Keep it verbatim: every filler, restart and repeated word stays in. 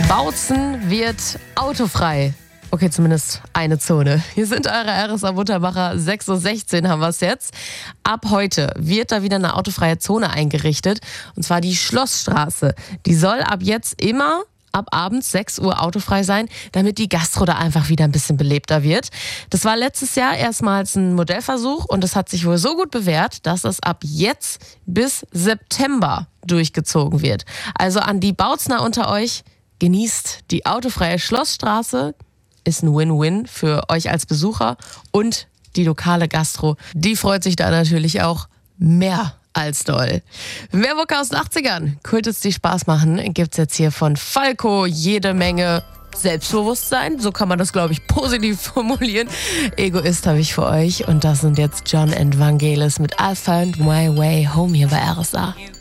Bautzen wird autofrei. Okay, zumindest eine Zone. Hier sind eure R S A-Muttermacher. sechs Uhr sechzehn haben wir es jetzt. Ab heute wird da wieder eine autofreie Zone eingerichtet. Und zwar die Schlossstraße. Die soll ab jetzt immer ab abends sechs Uhr autofrei sein, damit die Gastro da einfach wieder ein bisschen belebter wird. Das war letztes Jahr erstmals ein Modellversuch und das hat sich wohl so gut bewährt, dass es ab jetzt bis September durchgezogen wird. Also an die Bautzner unter euch, genießt die autofreie Schlossstraße. Ist ein Win-Win für euch als Besucher und die lokale Gastro. Die freut sich da natürlich auch mehr als doll. Mehr Mucke aus den achtzigern, Kultus, die Spaß machen, gibt's jetzt hier von Falco. Jede Menge Selbstbewusstsein, so kann man das, glaube ich, positiv formulieren. Egoist habe ich für euch und das sind jetzt John and Vangelis mit I Found My Way Home hier bei R S A.